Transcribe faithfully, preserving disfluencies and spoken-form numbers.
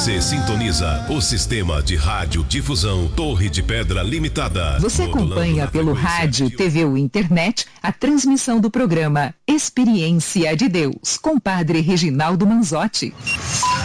Você sintoniza o sistema de rádio difusão Torre de Pedra Limitada. Você acompanha pelo rádio, T V ou internet a transmissão do programa Experiência de Deus com Padre Reginaldo Manzotti.